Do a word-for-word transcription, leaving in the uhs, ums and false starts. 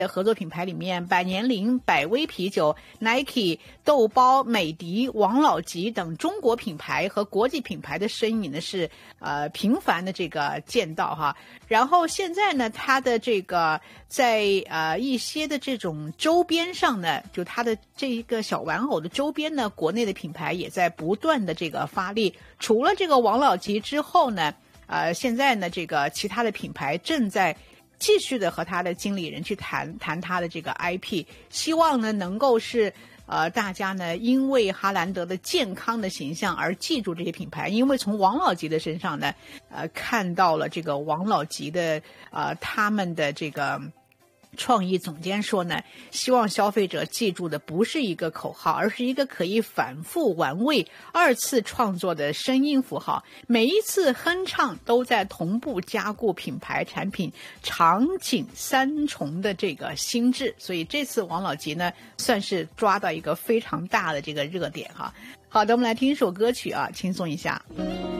合作品牌里面，百年灵、百威啤酒、Nike、豆包、美的、王老吉等中国品牌和国际品牌的身影呢是呃频繁的这个见到哈。然后现在呢，它的这个在呃一些的这种周边上呢，就它的这一个小玩偶的周边呢，国内的品牌也在不断的这个发力。除了这个王老吉之后呢，呃，现在呢，这个其他的品牌正在继续的和他的经理人去谈谈他的这个 I P， 希望呢能够是呃大家呢因为哈兰德的健康的形象而记住这些品牌，因为从王老吉的身上呢，呃看到了这个王老吉的呃他们的这个。创意总监说呢，希望消费者记住的不是一个口号，而是一个可以反复玩味、二次创作的声音符号。每一次哼唱都在同步加固品牌产品场景三重的这个心智。所以这次王老吉呢，算是抓到一个非常大的这个热点哈。好的，我们来听一首歌曲啊，轻松一下。